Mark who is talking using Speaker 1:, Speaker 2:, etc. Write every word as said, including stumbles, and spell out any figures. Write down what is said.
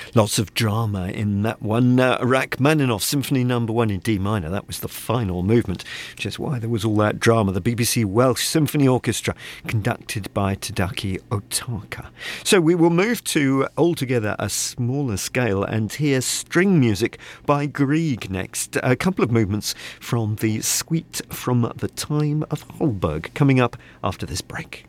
Speaker 1: Lots of drama in that one. Uh, Rachmaninoff Symphony Number One in D minor. That was the final movement, which is why there was all that drama. The B B C Welsh Symphony Orchestra, conducted by Tadaki Otaka. So we will move to altogether a smaller scale and hear string music by Grieg next. A couple of movements from the Suite from the Time of Holberg coming up after this break.